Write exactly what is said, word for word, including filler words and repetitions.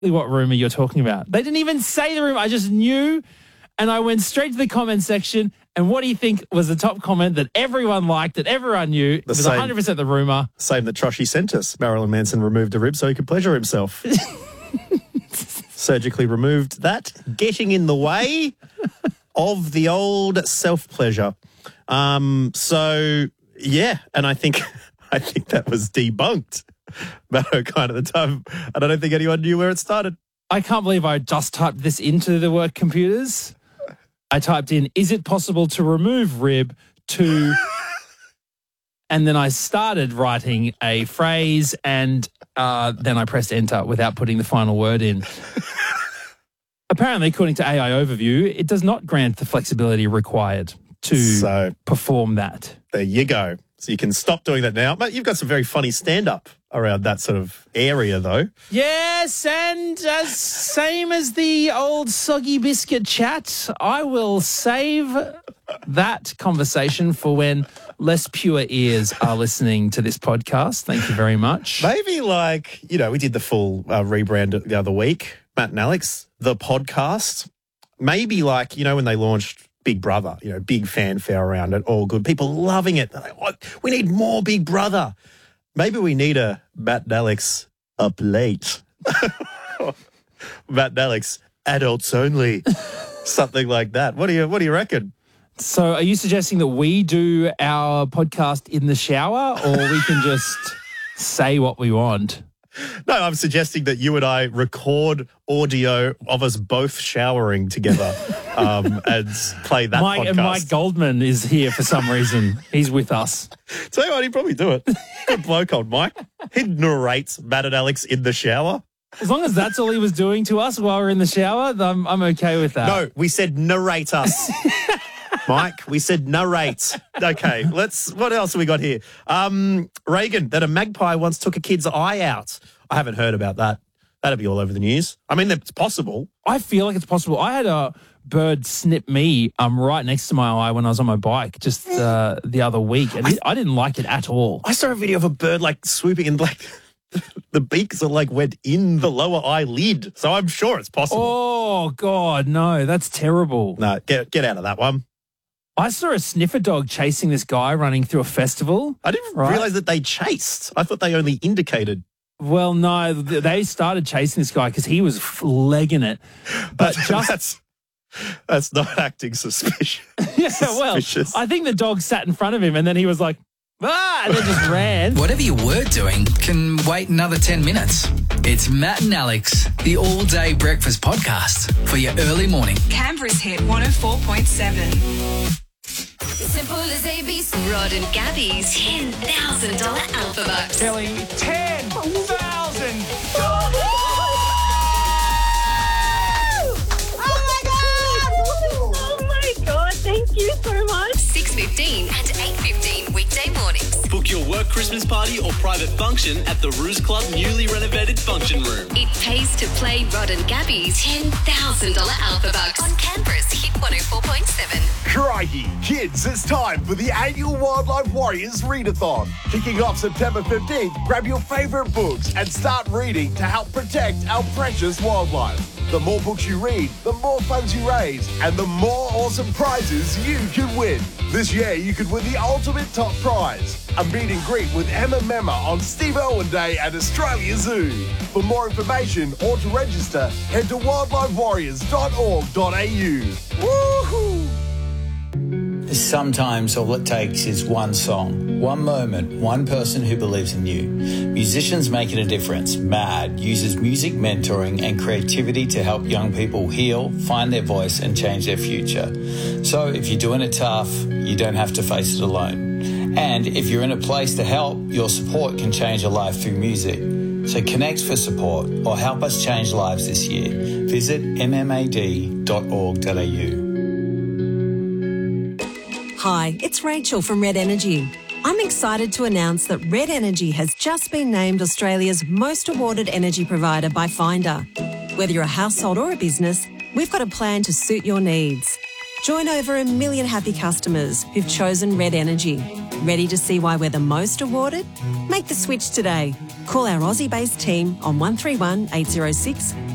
what rumour you're talking about. They didn't even say the rumour. I just knew, and I went straight to the comment section. And what do you think was the top comment that everyone liked, that everyone knew? It was same, one hundred percent the rumour. Same that Troshy sent us. Marilyn Manson removed a rib so he could pleasure himself. Surgically removed that, getting in the way of the old self-pleasure. Um, so, yeah, and I think I think that was debunked about O'Kine at the time, and I don't think anyone knew where it started. I can't believe I just typed this into the work computers. I typed in, is it possible to remove rib to... and then I started writing a phrase and uh, then I pressed enter without putting the final word in. Apparently, according to A I Overview, it does not grant the flexibility required to so, perform that. There you go. So you can stop doing that now. But you've got some very funny stand-up around that sort of area, though. Yes, and as same as the old soggy biscuit chat, I will save that conversation for when less pure ears are listening to this podcast. Thank you very much. Maybe like, you know, we did the full uh, rebrand the other week, Matt and Alex, the podcast. Maybe like, you know, when they launched Big Brother, you know, big fanfare around it, all good. People loving it. They're like, oh, we need more Big Brother. Maybe we need a Matt and Alex up late. Matt and Alex, adults only. Something like that. What do you What do you reckon? So are you suggesting that we do our podcast in the shower or we can just say what we want? No, I'm suggesting that you and I record audio of us both showering together um, and play that Mike, podcast. And Mike Goldman is here for some reason. He's with us. Tell you what, he'd probably do it. Good bloke, old Mike. He'd narrate Matt and Alex in the shower. As long as that's all he was doing to us while we're in the shower, I'm, I'm okay with that. No, we said narrate us. Mike, we said narrate. Okay, let's. What else have we got here? Um, Reagan, that a magpie once took a kid's eye out. I haven't heard about that. That'd be all over the news. I mean, it's possible. I feel like it's possible. I had a bird snip me um, right next to my eye when I was on my bike just uh, the other week, and I, I didn't like it at all. I saw a video of a bird like swooping and like the beak sort of like went in the lower eyelid. So I'm sure it's possible. Oh God, no, that's terrible. No, get get out of that one. I saw a sniffer dog chasing this guy running through a festival. I didn't right? realise that they chased. I thought they only indicated. Well, no, they started chasing this guy because he was legging it. But that's, just that's, that's not acting suspicious. Yeah, well, suspicious. I think the dog sat in front of him and then he was like, ah, and then just ran. Whatever you were doing can wait another ten minutes. It's Matt and Alex, the all-day breakfast podcast for your early morning. Canberra's hit one oh four point seven. Simple as A B C. Rod and Gabby's ten thousand dollars Alpha Bucks. Telling ten thousand dollars. Oh my God, thank you so much. six fifteen and eight fifteen weekday mornings. Book your work Christmas party or private function at the Ruse Club newly renovated function room. It pays to play Rod and Gabby's ten thousand dollars Alpha Bucks on Canberra's hit one oh four point seven. Crikey, kids, it's time for the annual Wildlife Warriors Readathon. Kicking off September fifteenth, grab your favourite books and start reading to help protect our precious wildlife. The more books you read, the more funds you raise, and the more awesome prizes you can win. This year, you could win the ultimate top prize, a meet and greet with Emma Memma on Steve Irwin Day at Australia Zoo. For more information or to register, head to wildlife warriors dot org dot a u. Woohoo! Sometimes all it takes is one song, one moment, one person who believes in you. Musicians Making a Difference, MAD, uses music mentoring and creativity to help young people heal, find their voice and change their future. So if you're doing it tough, you don't have to face it alone. And if you're in a place to help, your support can change a life through music. So connect for support or help us change lives this year. Visit m m a d dot org dot a u. Hi, it's Rachel from Red Energy. I'm excited to announce that Red Energy has just been named Australia's most awarded energy provider by Finder. Whether you're a household or a business, we've got a plan to suit your needs. Join over a million happy customers who've chosen Red Energy. Ready to see why we're the most awarded? Make the switch today. Call our Aussie-based team on one three one, eight zero six,